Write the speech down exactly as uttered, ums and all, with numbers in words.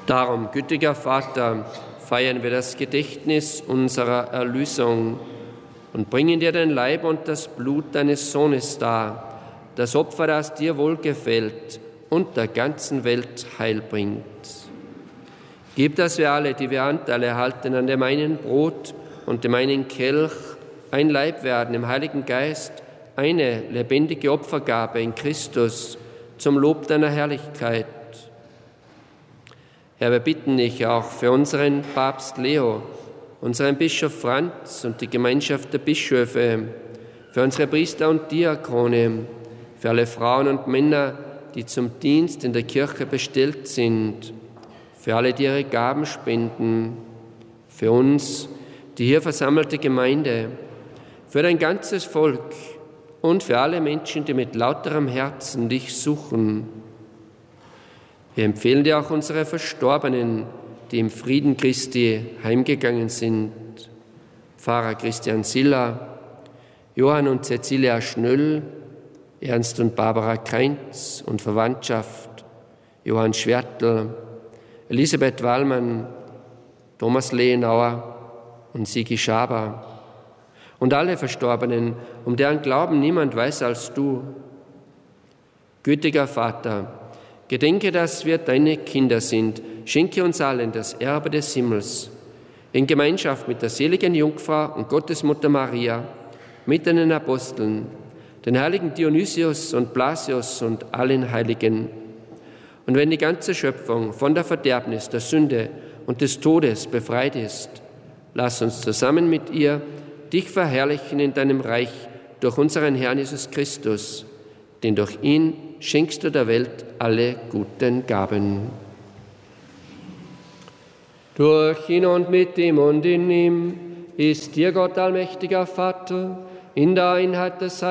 Darum, gütiger Vater, feiern wir das Gedächtnis unserer Erlösung und bringen dir den Leib und das Blut deines Sohnes dar, das Opfer, das dir wohlgefällt und der ganzen Welt Heil bringt. Gib, dass wir alle, die wir Anteil erhalten an dem einen Brot und dem einen Kelch, ein Leib werden im Heiligen Geist, eine lebendige Opfergabe in Christus zum Lob deiner Herrlichkeit. Herr, wir bitten dich auch für unseren Papst Leo, unseren Bischof Franz und die Gemeinschaft der Bischöfe, für unsere Priester und Diakone, für alle Frauen und Männer, die zum Dienst in der Kirche bestellt sind, für alle, die ihre Gaben spenden, für uns, die hier versammelte Gemeinde, für dein ganzes Volk und für alle Menschen, die mit lauterem Herzen dich suchen. Wir empfehlen dir auch unsere Verstorbenen, die im Frieden Christi heimgegangen sind. Pfarrer Christian Siller, Johann und Cecilia Schnöll, Ernst und Barbara Kreinz und Verwandtschaft, Johann Schwertl, Elisabeth Wallmann, Thomas Lehenauer und Sigi Schaber und alle Verstorbenen, um deren Glauben niemand weiß als du. Gütiger Vater, gedenke, dass wir deine Kinder sind. Schenke uns allen das Erbe des Himmels, in Gemeinschaft mit der seligen Jungfrau und Gottesmutter Maria, mit den Aposteln, den heiligen Dionysius und Blasius und allen Heiligen. Und wenn die ganze Schöpfung von der Verderbnis, der Sünde und des Todes befreit ist, lass uns zusammen mit ihr dich verherrlichen in deinem Reich durch unseren Herrn Jesus Christus, denn durch ihn schenkst du der Welt alle guten Gaben. Durch ihn und mit ihm und in ihm ist dir Gott allmächtiger Vater, in der Einheit des